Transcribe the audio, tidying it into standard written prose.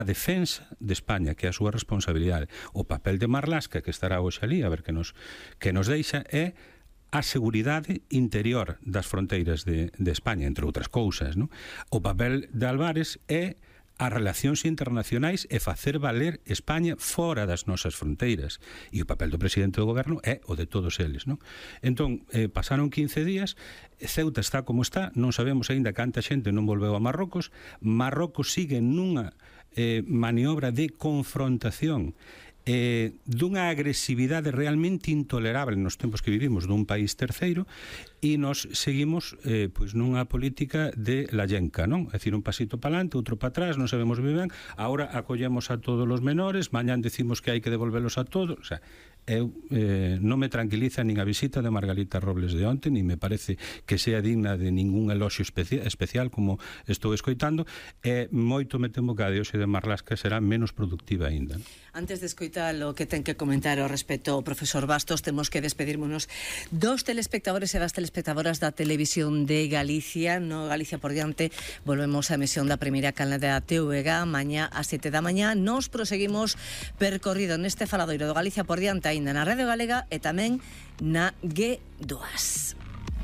a defensa de España, que é a súa responsabilidade. O papel de Marlaska, que estará hoxe ali, a ver que nos deixa, é a seguridade interior das fronteiras de España, entre outras cousas, non? O papel de Álvarez é as relacións internacionais e facer valer España fora das nosas fronteiras. E o papel do presidente do goberno é o de todos eles, non? Entón, pasaron 15 días, Ceuta está como está, non sabemos aínda canta xente non volveu a Marrocos. Marrocos sigue nunha maniobra de confrontación dunha agresividade realmente intolerable nos tempos que vivimos dun país terceiro, e nos seguimos pois nunha política de la llenca, non? É dicir, un pasito para adelante, outro para atrás, non sabemos ben, agora acollemos a todos os menores, mañán decimos que hai que devolvelos a todos. O sea, non me tranquiliza nin a visita de Margarita Robles de onte, nin me parece que sea digna de ningún eloxio especial como estou escoitando, e moito me temo que a de hoxe de Marlaska será menos productiva aínda. Antes de escoitar o que ten que comentar ao respecto o profesor Bastos, temos que despedirmonos dos telespectadores e das telespectadoras da Televisión de Galicia. No Galicia por diante, volvemos á emisión da primeira canle da TVG mañá ás 7 da mañá. Nos proseguimos percorrido neste faladoiro do Galicia por diante aínda na Radio Galega e tamén na G2.